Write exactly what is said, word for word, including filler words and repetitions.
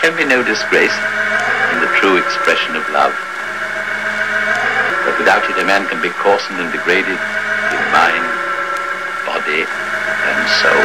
can be no disgrace in the true expression of love. But without it, a man can be coarsened and degraded in mind, body, and soul.